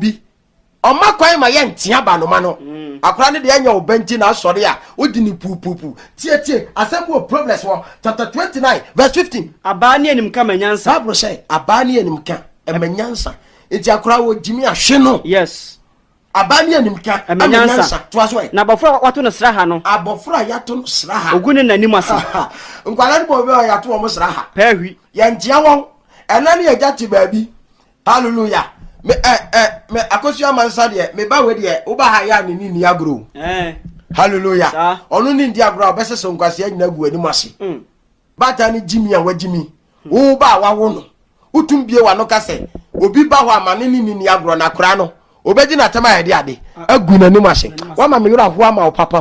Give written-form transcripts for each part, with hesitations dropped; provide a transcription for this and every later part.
obi oma kwan ma ye ntia ba no ma no akora ne de anya obanti na asore a odi ni pupupu tie asem wo problems wo chapter 29 verse 15 aba ne anim ka manyansa Bible say aba ne anim ka manyansa enti akora wo jimi ahwe no yes aba ne anim ka manyansa to aso na abofra wato no sraha no abofra yato no sraha ogune nanim ase nkwala ne bo be yato wo sraha pahwi ye ntia won ena ne yagati baabi hallelujah me akosu amansa de me ba we de wo ba ha ya ni agro hallelujah onu ni ndi agro obeseso nkwase anyina gu ani mase bata ni jimi a wajimi wo ba wa wo no utumbie wa no kase obi ba ho amane ni agro na kora no obeji na tema ya de ade agu na ni mase wa ma me yura ho ama papa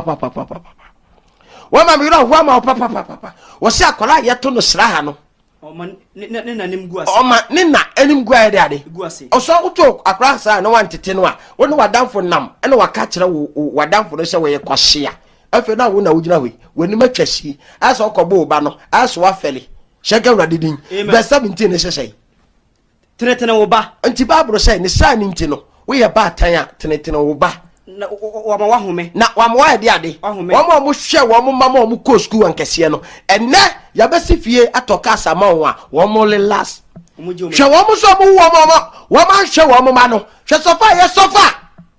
wa ma me yura ho ama papa wo se akola ye to no sraha no Oma nina nimguase. Oma nina enimgua ade ade. Oso uto akra sa na wantete no a wo ne wadamfo nam ene waka kire wo wadamfo no se we kwahia. Afi na wo na wugina we wani matwasi asa okobo ba no asa wafeli. Shega wrade din. Verse 17 ne sesei. Tenetene wo ba. Anti Bible say ne sa ni nti no we ye ba tan a tenetene wo ba. Na wama wahome na wama wa de ade wama mo hwe wama mama mo ko school ankese no enne ya besi fie atoka sama wa wama le last hwe wama so mo wama hwe wama ma no hwe sofa ye sofa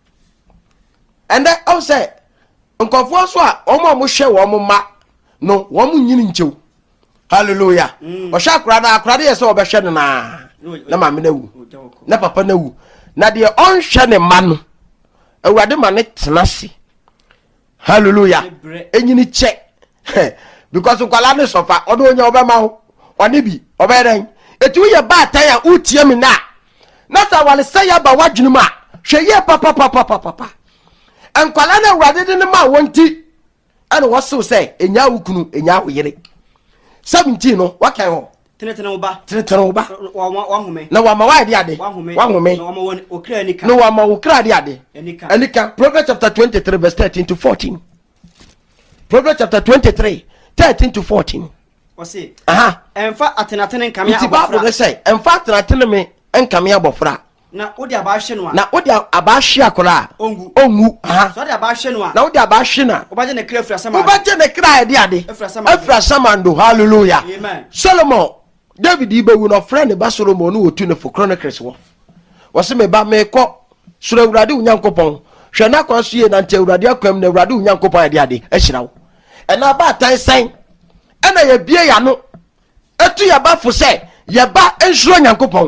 ende o say nkofo so a wama mo hwe wama ma no wama nyini nchew hallelujah o sha akra de ye so obehwe no na ma me na wu na papa na wu na de on hwe ne ma no awurade ma ne tenase hallelujah enyini che because kwala ne sofa odo onya obema ho one bi oberen etu ye ba tan ya utie mi na sa wale say ya ba wadwunu ma hwe ye papa enkwala na awurade de ne ma wonti ene wo say enya wukunu enya woyere 17 no wakan ho tenetene wo ba wahome na wama wa de ade wahome na wama won okra anika no wama okra de ade anika Proverbs chapter 23 verse 13 to 14 Proverbs chapter 23 13 to 14 wose emfa atenatene nkamia abofra Bible say emfa atenatene me nkamia abofra na odi abahwe no a na odi abahwe akora ongu so odi abahwe no a na odi abahwe na obaje ne kra afra sama obaje ne kra de ade afra sama ndo hallelujah amen Solomon David ibewu no friend ba Solomon no wotu ne for Chronicles wo wose me ba me ko sura urade unyankopon hwe na kwa so ye na nte urade akwam na urade unyankopon ade ade ahira wo ena ba tan san ena ye bie ya no etu ya ba fo se ye ba enhuro nyankopon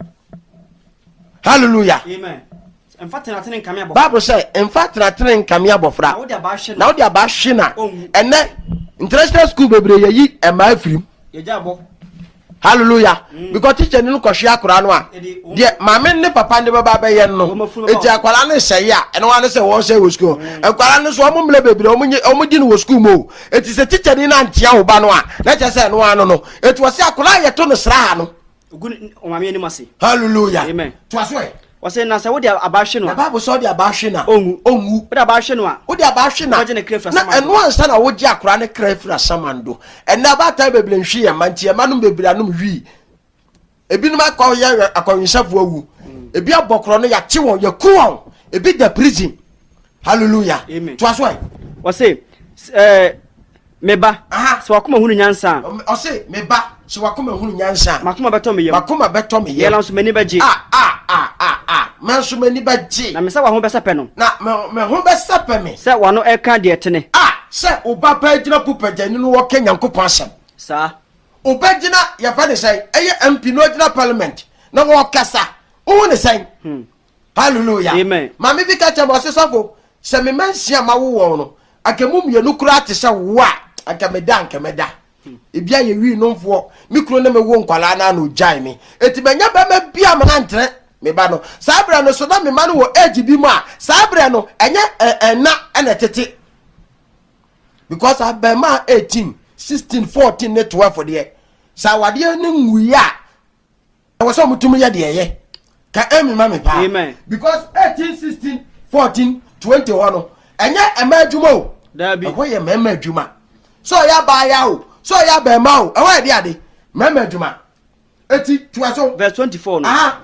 hallelujah amen emfa tenatene nkamia abofra Bible say emfa tenatene nkamia abofra na odi abahwe na ene international school bebre yi ema afirim ye jabo hallelujah because teacher no kwhwe akora no a de mama ne papa ne baba ba ye no eti akwara ne sey a ene wa ne se wo sey wo school akwara ne so omo mle bebre omo di no wo school mo eti se teacher ni na ntia wo ba no a na che se no ano no eti wo se akwara ye to no sra ha no ogun o mama ye ni mase hallelujah amen to aso e wose na se wo de abahwe no na Bible so de abahwe na ongu wo de abahwe no a wo de abahwe na waje ne krefra sama na eno ansa na wo gi akwara ne krefra sama ndo ena ba ta bebre nhwi ye mantie ma no bebre anum hwi ebinum akọ ya akọnshafo awu ebi abokro no ya che won ya ku won ebi da prison hallelujah to aso ai wose meba so wakoma hunu nyansa ose meba so wakoma hunu nyansa makoma beto me ye yela so mani baji manso mani baji na me sa wa ho besape no na me ho besape me se wano eka de tene se oba pa gina pupagani no wo kenyankopon asem sa obagina ya fa ne sai eye MP no gina parliament na wo kasa wo ne sai hallelujah amen mama bi ka cha bo se sofo se me mansia ma wo no akemu mienu kura ate se wo a akameda ebia ye wi no mfo mikro na me wo nkwala na no jai me eti benya ba ma bia ma ntre me ba no sabra no so na me ma no wo age bi mu a sabra no enye na ena tete because abema 18 16 14 ne 12 de sa wade ne nwuya e wo so mutum ye de ye ka emi ma me pa amen because 18 16 14 21 no enye ema adwuma o dabi ho ye mema adwuma so ya ba ya o so ya ba ma o e wa de ade mema adwuma eti tuaso verse 24 no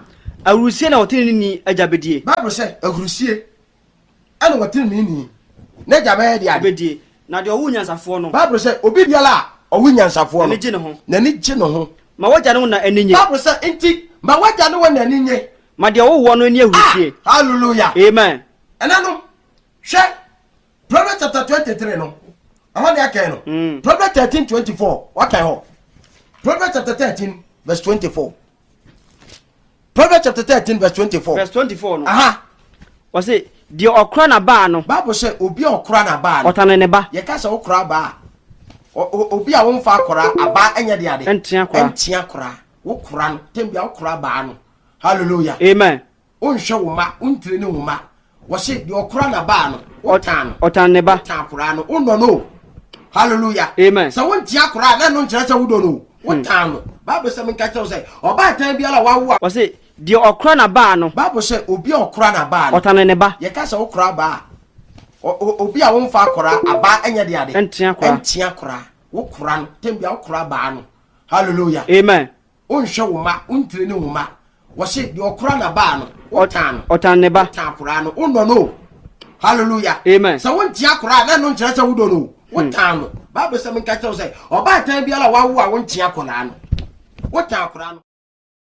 awurusie na wotini ni ajabedie Bible say awurusie ana wotini ni na jabe dia bedie na de owu nyansafo no Bible say obi biala owu nyansafo no na gye ne ho na ni gye ne ho ma wagya no na aninye Bible say enti ma wagya no na aninye ma de owu no ni awurusie hallelujah amen enano hwe Proverbs chapter 23 no ahọ de akai no Proverbs 13:24 wakai ho Proverbs chapter 13 verse 24 Proverbs chapter 13 verse 24 verse 24 no aha o say de okra na ba no Bible say obi okra na ba no otane ne ba ye ka say okra ba obi a won fa akra aba enya de ade entia akra okra no tembia okra ba no hallelujah amen onhwe wo ma ontire ne wo ma wo say de okra na ba no otane ne ba ta akra no onno no hallelujah amen so won tia akra na no nkyere say wo do no wotan no Bible say me ka tell say oba tan bia la wawo wo say de okra na ba no Bible say obi okra na ba no otane ne ba ye ka say okra ba obi a won fa akra aba enya de ade entia akra wo kra no tembia okra ba no hallelujah amen onhwe wo ma ontire ne wo ma wo say de okra na ba no otane ne ba ta akra no onno no hallelujah amen so won tia akra na no nkyere say wo do no wotan no Bible say me ka tell say oba tan bia la wawo a won tia akra no wotan akra no